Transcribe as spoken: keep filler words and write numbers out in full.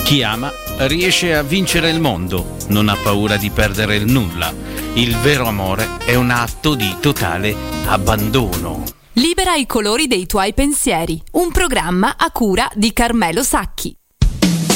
Chi ama riesce a vincere il mondo, non ha paura di perdere il nulla. Il vero amore è un atto di totale abbandono. Libera i colori dei tuoi pensieri, un programma a cura di Carmelo Sacchi.